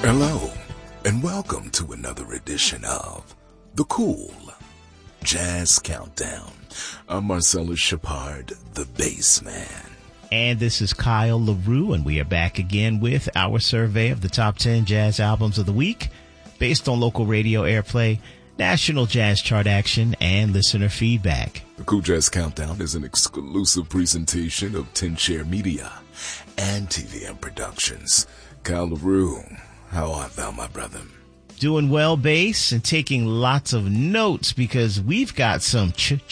Hello, and welcome to another edition of The Cool Jazz Countdown. I'm Marcellus Shepard, the bass man. And this is Kyle LaRue, and we are back again with our survey of the top 10 jazz albums of the week based on local radio airplay, national jazz chart action, and listener feedback. The Cool Jazz Countdown is an exclusive presentation of 10 Share Media and TVM Productions. Kyle LaRue, how art thou, my brother? Doing well, bass, and taking lots of notes because we've got some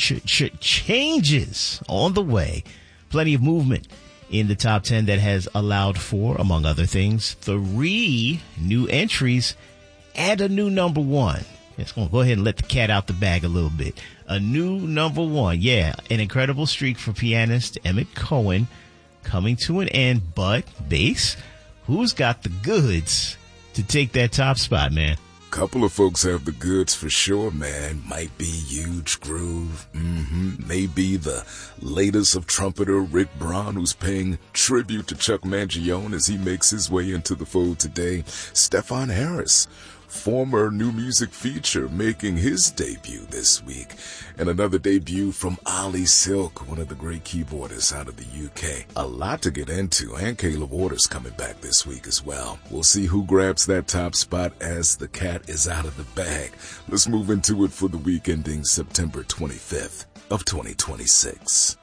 changes on the way. Plenty of movement in the top 10 that has allowed for, among other things, 3 new entries and a new number one. It's going to go ahead and let the cat out the bag a little bit. A new number one. Yeah, an incredible streak for pianist Emmett Cohen coming to an end. But, bass, who's got the goods to take that top spot, man? Couple of folks have the goods for sure, man. Might be Huge Groove. Maybe the latest of trumpeter Rick Braun, who's paying tribute to Chuck Mangione as he makes his way into the fold today. Stefan Harris, former New Music feature, making his debut this week. And another debut from Ali Silk, one of the great keyboardists out of the UK. A lot to get into, and Caleb Waters coming back this week as well. We'll see who grabs that top spot as the cat is out of the bag. Let's move into it for the week ending September 25th of 2026.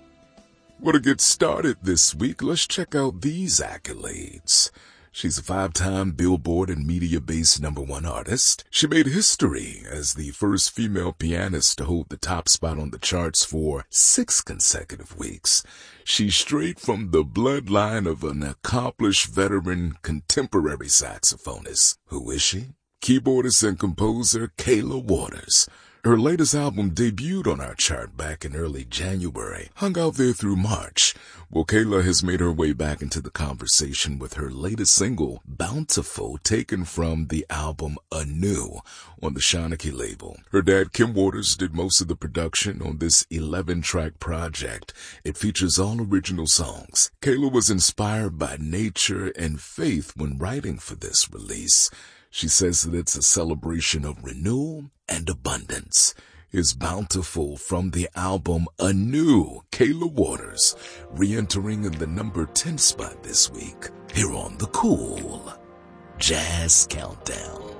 Well, to get started this week, let's check out these accolades. She's a 5-time Billboard and Media-based #1 artist. She made history as the first female pianist to hold the top spot on the charts for 6 consecutive weeks. She's straight from the bloodline of an accomplished veteran contemporary saxophonist. Who is she? Keyboardist and composer Kayla Waters. Her latest album debuted on our chart back in early January, hung out there through March. Well, Kayla has made her way back into the conversation with her latest single, Bountiful, taken from the album Anew on the Shanachie label. Her dad, Kim Waters, did most of the production on this 11-track project. It features all original songs. Kayla was inspired by nature and faith when writing for this release. She says that it's a celebration of renewal and abundance. Is Bountiful from the album Anew, Kayla Waters, re-entering in the number 10 spot this week, here on the Cool Jazz Countdown.